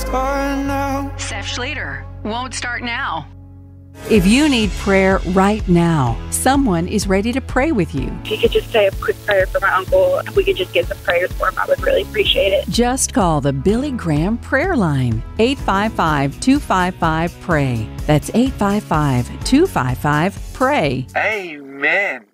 start now. Seth Schlueter won't start now. If you need prayer right now, someone is ready to pray with you. If you could just say a quick prayer for my uncle, if we could just get some prayers for him, I would really appreciate it. Just call the Billy Graham Prayer Line, 855-255-PRAY. That's 855-255-PRAY. Amen.